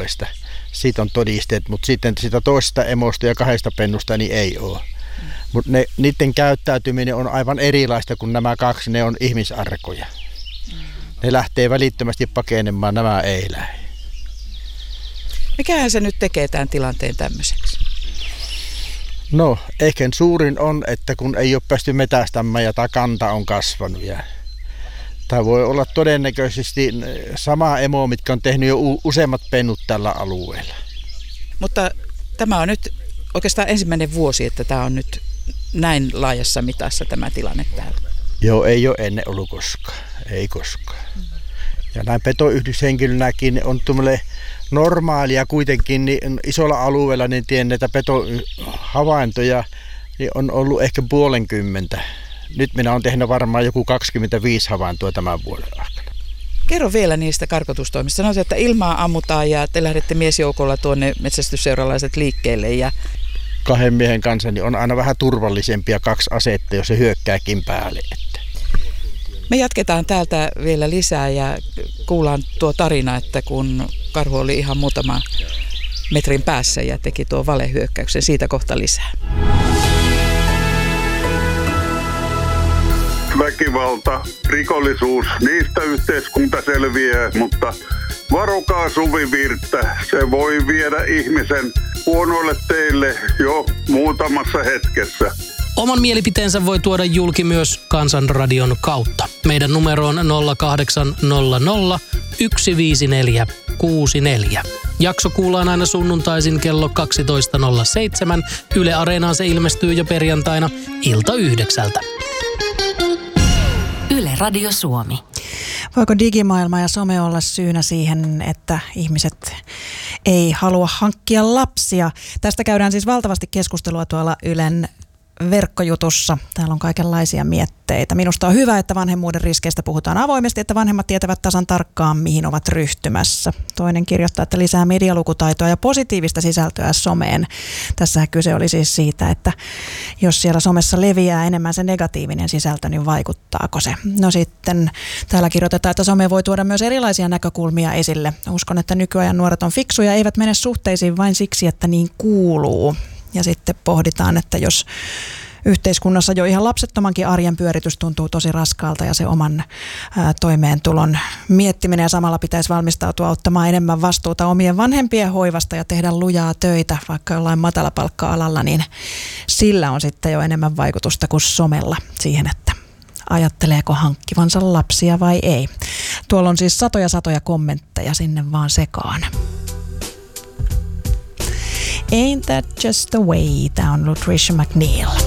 alueesta. Siitä on todisteet, mutta sitten sitä toisesta emosta ja 2 pennusta niin ei ole. Mutta niiden käyttäytyminen on aivan erilaista kuin nämä 2, ne on ihmisarkoja. Ne lähtee välittömästi pakenemaan, nämä ei lähde. Mikähän se nyt tekee tämän tilanteen tämmöiseksi? No, ehkä suurin on, että kun ei ole päästy metästämään ja tämä kanta on kasvanut. Tämä voi olla todennäköisesti sama emo, mitkä on tehnyt jo useammat pennut tällä alueella. Mutta tämä on nyt oikeastaan ensimmäinen vuosi, että tämä on nyt näin laajassa mitassa tämä tilanne täällä. Joo, ei ole ennen ollut koskaan. Ei koskaan. Ja näin petoyhdyshenkilönäkin on tuommoinen normaalia kuitenkin niin isolla alueella, niin tiedän näitä petohavaintoja niin on ollut ehkä 50. Nyt minä olen tehnyt varmaan joku 25 havaintoa tämän vuoden aikana. Kerro vielä niistä karkotustoimista. Sanoit, että ilmaa ammutaan ja te lähdette miesjoukolla tuonne metsästysseuralaiset liikkeelle. 2 miehen kanssa niin on aina vähän turvallisempia 2 asetta, jos se hyökkääkin päälle. Me jatketaan täältä vielä lisää ja kuullaan tuo tarina, että kun karhu oli ihan muutama metrin päässä ja teki tuo valehyökkäyksen. Siitä kohta lisää. Väkivalta, rikollisuus, niistä yhteiskunta selviää, mutta varokaa suvivirttä. Se voi viedä ihmisen huonoille teille jo muutamassa hetkessä. Oman mielipiteensä voi tuoda julki myös Kansanradion kautta. Meidän numero on 0800 15464. Jakso kuullaan aina sunnuntaisin kello 12.07. Yle Areenaan se ilmestyy jo perjantaina ilta 9. Yle Radio Suomi. Voiko digimaailma ja some olla syynä siihen, että ihmiset ei halua hankkia lapsia? Tästä käydään siis valtavasti keskustelua tuolla Ylen verkkojutussa. Täällä on kaikenlaisia mietteitä. Minusta on hyvä, että vanhemmuuden riskeistä puhutaan avoimesti, että vanhemmat tietävät tasan tarkkaan, mihin ovat ryhtymässä. Toinen kirjoittaa, että lisää medialukutaitoa ja positiivista sisältöä someen. Tässä kyse oli siis siitä, että jos siellä somessa leviää enemmän se negatiivinen sisältö, niin vaikuttaako se? No sitten täällä kirjoitetaan, että some voi tuoda myös erilaisia näkökulmia esille. Uskon, että nykyajan nuoret on fiksuja, eivät mene suhteisiin vain siksi, että niin kuuluu. Ja sitten pohditaan, että jos yhteiskunnassa jo ihan lapsettomankin arjen pyöritys tuntuu tosi raskaalta ja se oman toimeentulon miettiminen ja samalla pitäisi valmistautua ottamaan enemmän vastuuta omien vanhempien hoivasta ja tehdä lujaa töitä vaikka jollain matalapalkka-alalla, niin sillä on sitten jo enemmän vaikutusta kuin somella siihen, että ajatteleeko hankkivansa lapsia vai ei. Tuolla on siis satoja kommentteja sinne vaan sekaan. Ain't that just the way? Tää on Lutricia McNeil.